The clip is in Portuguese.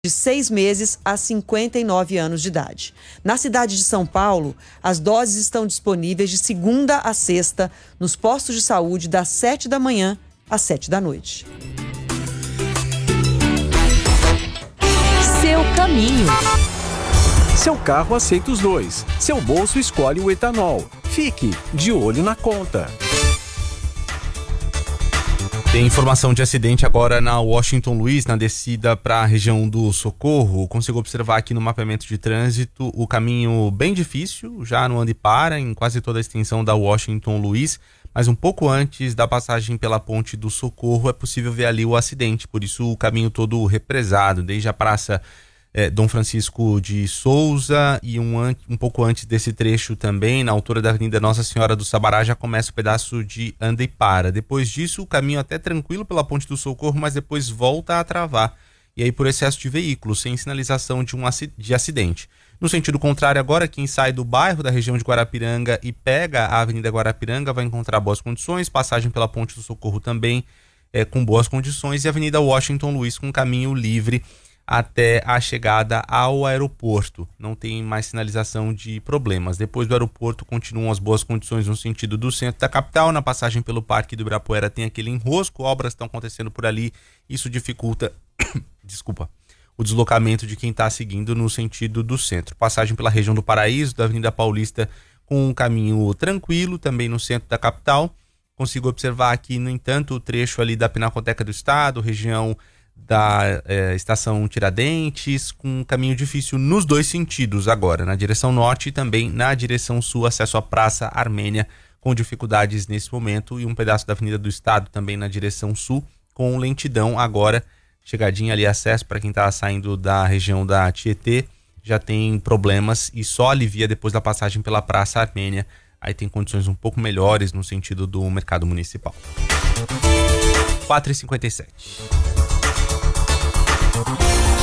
de 6 meses a 59 anos de idade. Na cidade de São Paulo, as doses estão disponíveis de segunda a sexta nos postos de saúde das 7 da manhã às 7 da noite. Seu caminho. Seu carro aceita os dois. Seu bolso escolhe o etanol. Fique de olho na conta. Tem informação de acidente agora na Washington Luiz, na descida para a região do Socorro. Consigo observar aqui no mapeamento de trânsito o caminho bem difícil, já no anda e para, em quase toda a extensão da Washington Luiz, mas um pouco antes da passagem pela ponte do Socorro é possível ver ali o acidente, por isso o caminho todo represado, desde a praça Dom Francisco de Souza e um pouco antes desse trecho também, na altura da Avenida Nossa Senhora do Sabará, já começa o pedaço de anda e para. Depois disso, o caminho até tranquilo pela Ponte do Socorro, mas depois volta a travar. E aí por excesso de veículos, sem sinalização de acidente. No sentido contrário agora, quem sai do bairro da região de Guarapiranga e pega a Avenida Guarapiranga vai encontrar boas condições, passagem pela Ponte do Socorro também com boas condições e a Avenida Washington Luiz com caminho livre até a chegada ao aeroporto. Não tem mais sinalização de problemas. Depois do aeroporto continuam as boas condições no sentido do centro da capital. Na passagem pelo Parque do Ibirapuera tem aquele enrosco, obras estão acontecendo por ali. Isso dificulta o deslocamento de quem está seguindo no sentido do centro. Passagem pela região do Paraíso, da Avenida Paulista, com um caminho tranquilo, também no centro da capital. Consigo observar aqui, no entanto, o trecho ali da Pinacoteca do Estado, região da estação Tiradentes, com um caminho difícil nos dois sentidos agora, na direção norte e também na direção sul, acesso à Praça Armênia, com dificuldades nesse momento, e um pedaço da Avenida do Estado também na direção sul, com lentidão agora, chegadinha ali, acesso para quem está saindo da região da Tietê, já tem problemas e só alivia depois da passagem pela Praça Armênia, aí tem condições um pouco melhores no sentido do mercado municipal. 4h57.